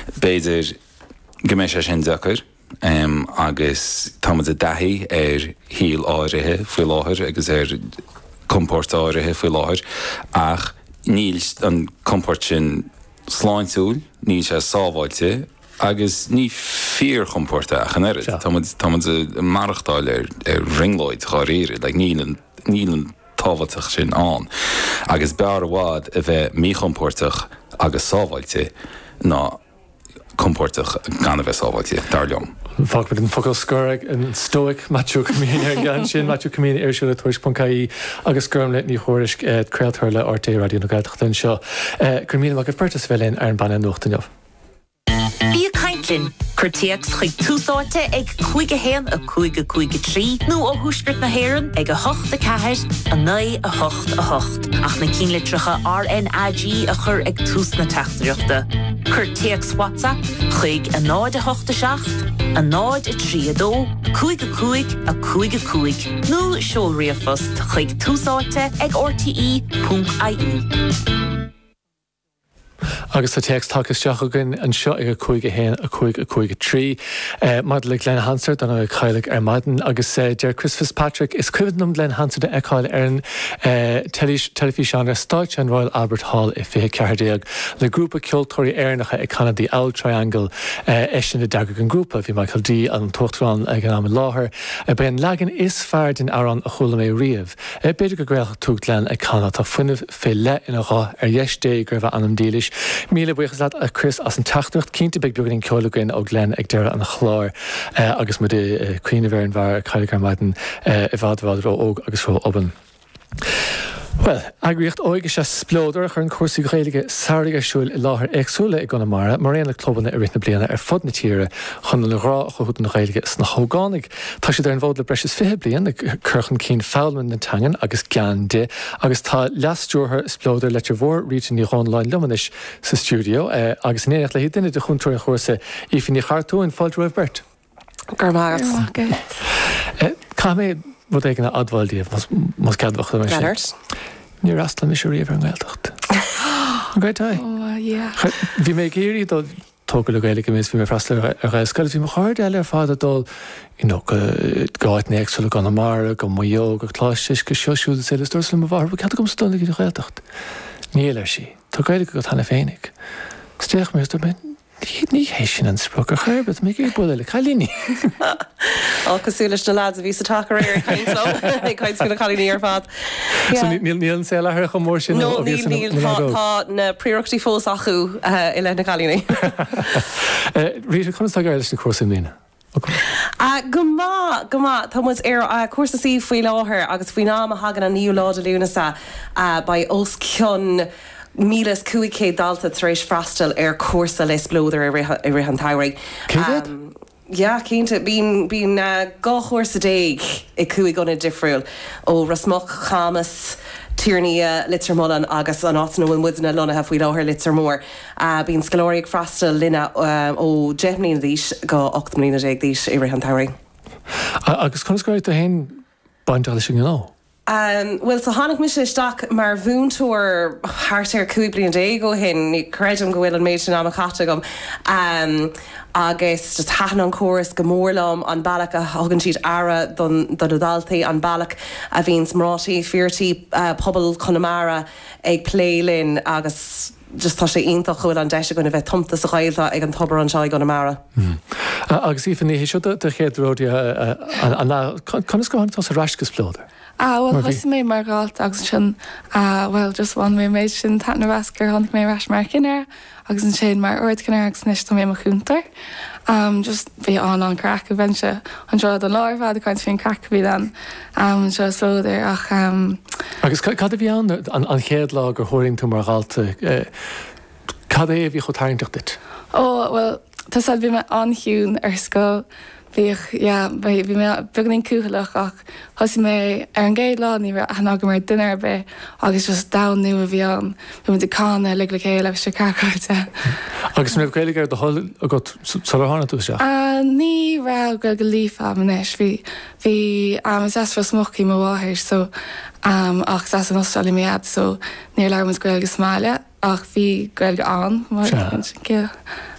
Beidir gymes sin zacr, agus tamad a dahi híl áirithe fwy láthir, agus comport áirithe fwy láthir, ach níl an comport sin sláinsúil, níl sé sábhailte, agus ní fear comporta ach an erid. Tamad a marachtáil ringloid cháríre, níl táhaach sin an. Agus bear bhád a bheith mí comportach agus sábhailte ná comportach gan a bheith sábhailte, dar leom. Fág bud an focail scoraig an stoic Matthew Camín gan sin Matthew Camín siúla tuairis.caí agus gurm le ní chóris creaaltar le RT Radio na Gaeltachtain seo. Camín mag pertas bhelinn ar an banna nuachtainmh. Bí Caintlin, chuirtíocht chuig túsáte ag 5 a 5 nó ó thuaisgurt na hÉireann ag 8 a 9 a 8. Ach na cínlitricha RNAG a chur ag tús na teachtareachta. Chuirtíocht WhatsApp chuig a 9 a 8 a 9 a 3 a 2 a 5 nó seolriafust chuig túsáte ag rte.ie. Agus tá text takas teachgan an seo ag 5 a 3. Mad le Glenn Hansard an ag chailig ar madan agus dear Chris Fitzpatrick is cuividnum Glenn Hansard a eáil ar an telefíseán ar Stáit an Royal Albert Hall I fé ceardaíag le grúpa ceoltóirí airnacha ag Canada Owl Triangle sin na dagadh an grúpa bhí Michael D an tuachtarán ag an am láthair ben legan is fearr den aran a chola mé riamh. Beidir go gréalcha tú Glenn ag Canada tá fuineh fé le ina rá ar dhéisté gur bheith anam dílis. Míle buchas leat a Chris as an tachtnacht cínta beag beagin ceolagain ó Glenn ag deire an chláir agus mu de cuioine bhar an bhar chailig ar maidin I bhádháil ró óg agus ró oban. Well, agriocht óige sé splódar chur an cuasaí ghéige sáige siúil I láthair agsúla I Connemara, mar réanana clóbanna ar rithna bliana ar fod na tíre chun le rá chuút na ghéige sna hógánig. Tá sé ar an bhód le breis 5 blian na curchan cín fáilman na tangan agus cean de agus tá leasúrtha splódar le bhór ríte ní online lumanis sa stúdio agus néach le hí duine de chuntúir chósa ífin ní chartú an fáil roih bert. Garmágas. Cá mé bud ag na adháildíomh mas ceadbhacht me Letters. Ní rastla me siúí ar an Gaeltacht. Gaitá? Bhí mé géirí dó tóga le gaile go mis bhí mé freistal ar gaiscail bhí mar cháir eile ar fád adul gáit na éagsúla gan amara go maió go chláiste go seosúda sé le stúrsla a bhar, cead gom stóla í Gaeltacht. Níl ar sí. Tá gaile go tána féinnig. Steach mé ben ní hééis sin an spproch chuirbet mé gur bula le chalíní. Cosúlas na lads a ví a take réir caiint go chalíní ar fad. Níl sé lethir go mór sin tá na príochttaí fós acu I le na chalíní. Rí chun gaile na cuasa lína. Go má Thomas ar cuasa sí faoi láthair agus faoi ná a hagan an níú láda lúnasa ba os cion Mílas cuaigé dalta éis freistal ar cuasa les blódar I rihan tairí. Ja, cínta bín gáchóir sa déig I cuaig gona difriúil ó rasmach chamas tíirní litir mollan agus an átain bhfuil mudna lona ha faoi láthir litir mór. Bín scalóriag freistal lina ó 10 mlína dhís go 8 mlína dhís I rihan tairí. Agus chun a hen bainteala sin gná? Well, so hánig mis isteach mar bhúntúir thart ar 2 bliain dé go hin ní creidem go bhfuil an méid sin am a chatte gom agus just hatan an choras go mórlam an bailach a hagan siad ara don adaltaí an bailach a bhíns mrátaí feartaí pobl Connemara ag plélinn agus just tá sé ionintach chuil an deise gona bheith tomta sa chailta ag an tobar an seáil Connemara. Agus ífan ní seo de chéadróide chunas go tá sa rascas plódar. Well, hus mé mar gáalt agus sin well, just bhain mé méid sin tana rascar tháinig mé ras mar cinir agus an sin mar orid cinir agus níos tá mé a chúntar. Just bhí an crack a bhainse an seo an láirfad a chuint fin crack bhí an seo slóidir ach agus cad a bhí an chéad lá gur thuirling tú mar gáalta cad é bhí chu tairnteach dit? Well, tá bhí me anhiún ar scoil bhí mé buganín cúthalach ach thosaí mé ar an géad lá ní hana go mar duine be agus just da nu a bhí an bhí de cána le chéile se caáte. Agus mé chéile ar do hol a go salhána tú se? Ní ra go lífa manis hí as for smochaí má bháthir so ach as an Austrrália méad so níor lemas goil go smáile ach bhí goil go an mar